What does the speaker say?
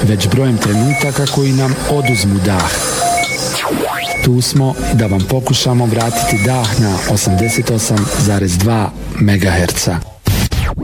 već brojem trenutaka koji nam oduzmu dah. Tu smo da vam pokušamo vratiti dah na 88,2 MHz.